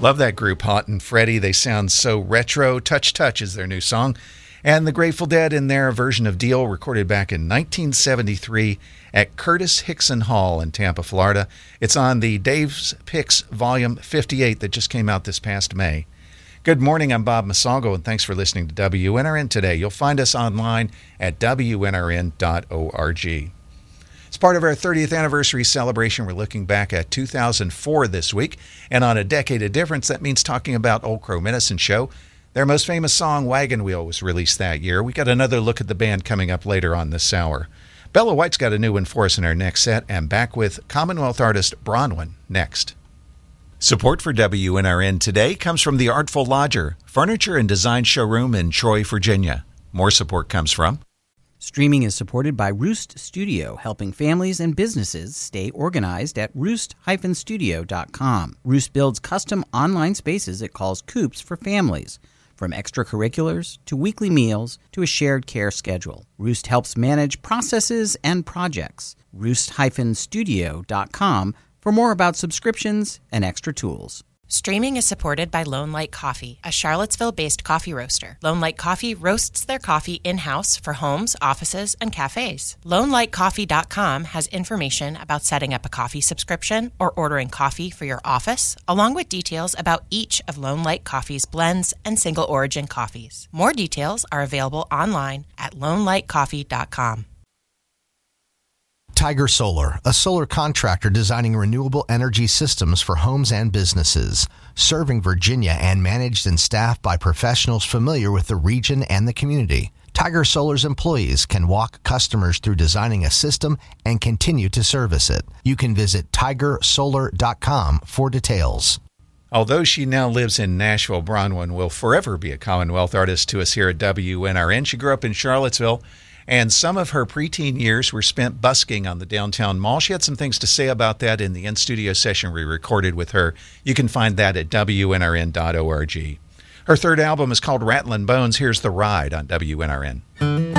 Love that group, Hot and Freddie. They sound so retro. Touch Touch is their new song. And the Grateful Dead in their version of Deal, recorded back in 1973 at Curtis Hickson Hall in Tampa, Florida. It's on the Dave's Picks Volume 58 that just came out this past May. Good morning, I'm Bob Masalgo, and thanks for listening to WNRN today. You'll find us online at WNRN.org. As part of our 30th anniversary celebration, we're looking back at 2004 this week, and on a decade of difference, that means talking about Old Crow Medicine Show. Their most famous song, Wagon Wheel, was released that year. We got another look at the band coming up later on this hour. Bella White's got a new one for us in our next set, and back with Commonwealth artist Bronwyn next. Support for WNRN today comes from The Artful Lodger, furniture and design showroom in Troy, Virginia. More support comes from Streaming is supported by Roost Studio, helping families and businesses stay organized at roost-studio.com. Roost builds custom online spaces it calls coops for families, from extracurriculars to weekly meals to a shared care schedule. Roost helps manage processes and projects. Roost-studio.com for more about subscriptions and extra tools. Streaming is supported by Lone Light Coffee, a Charlottesville-based coffee roaster. Lone Light Coffee roasts their coffee in-house for homes, offices, and cafes. LoneLightCoffee.com has information about setting up a coffee subscription or ordering coffee for your office, along with details about each of Lone Light Coffee's blends and single-origin coffees. More details are available online at LoneLightCoffee.com. Tiger Solar, a solar contractor designing renewable energy systems for homes and businesses, serving Virginia and managed and staffed by professionals familiar with the region and the community. Tiger Solar's employees can walk customers through designing a system and continue to service it. You can visit tigersolar.com for details. Although she now lives in Nashville, Bronwyn will forever be a Commonwealth artist to us here at WNRN. She grew up in Charlottesville, and some of her preteen years were spent busking on the downtown mall. She had some things to say about that in the in-studio session we recorded with her. You can find that at WNRN.org. Her third album is called Rattlin' Bones. Here's The Ride on WNRN.